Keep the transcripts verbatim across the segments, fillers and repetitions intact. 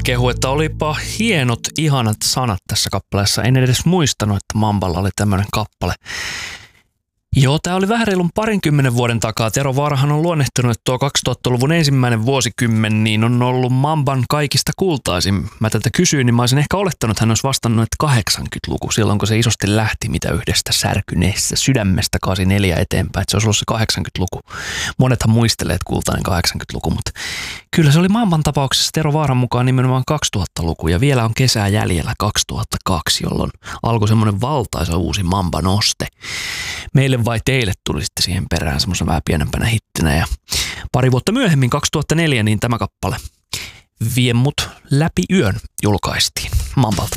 kehu, että olipa hienot, ihanat sanat tässä kappaleessa. En edes muistanut, että Mamballa oli tämmöinen kappale. Joo, tämä oli vähän reilun parinkymmenen vuoden takaa. Tero Vaarahan on luonnehtunut, että tuo kaksituhattaluvun ensimmäinen vuosikymmen niin on ollut Mamban kaikista kultaisin. Mä tätä kysyin, niin mä olisin ehkä olettanut, että hän olisi vastannut, että kahdeksankymmentäluku, silloin kun se isosti lähti mitä yhdestä särkyneessä sydämestä kahdeksankymmentäneljä eteenpäin, että se olisi ollut se kahdeksankymmentäluku. Monethan muistelee, että kultainen kahdeksankymmentäluku, mutta kyllä se oli Mamban tapauksessa Tero Vaaran mukaan nimenomaan kaksituhattaluku ja vielä on kesää jäljellä kaksituhattakaksi, jolloin alkoi semmoinen valtaisa uusi Mamba-noste. Meille vai teille tuli sitten siihen perään semmoisen vähän pienempänä hittinä ja pari vuotta myöhemmin, kaksituhattaneljä, niin tämä kappale Vie mut läpi yön julkaistiin Mambalta.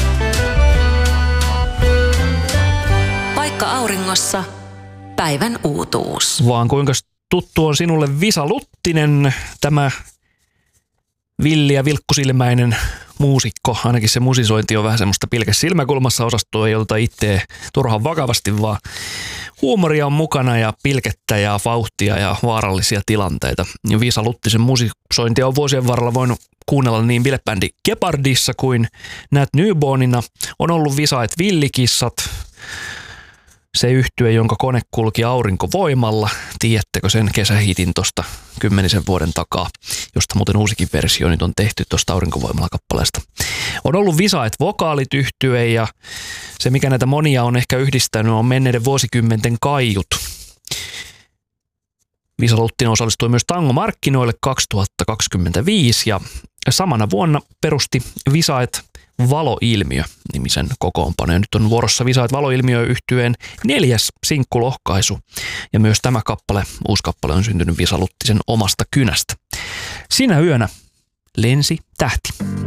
Paikka auringossa, päivän uutuus. Vaan kuinka tuttu on sinulle Visa Luttinen, tämä villi ja vilkkusilmäinen muusikko, ainakin se musisointi on vähän semmoista pilkäs silmäkulmassa osastoa, ei ota itseä turhan vakavasti, vaan huumoria on mukana ja pilkettä ja vauhtia ja vaarallisia tilanteita. Ja Visa Luttisen musisointia on vuosien varrella voinut kuunnella niin bilebändi Gepardissa kuin Nat Newbornina. On ollut Visaet Villikissat, se yhtye, jonka kone kulki aurinkovoimalla. Tiedättekö sen kesähitin tuosta kymmenisen vuoden takaa, josta muuten uusikin versio nyt on tehty tuosta aurinkovoimalla kappaleesta. On ollut Visaet vokaalit yhtye ja se, mikä näitä monia on ehkä yhdistänyt, on menneiden vuosikymmenten kaiut. Visa Luttinen osallistui myös tangomarkkinoille kaksituhattakaksikymmentäviisi ja samana vuonna perusti Visaet Valoilmiö-nimisen kokoonpano. Ja nyt on vuorossa Visaet Valoilmiö-yhtyeen neljäs sinkkulohkaisu. Ja myös tämä kappale, uusi kappale, on syntynyt Visa Luttisen omasta kynästä. Sinä yönä lensi tähti.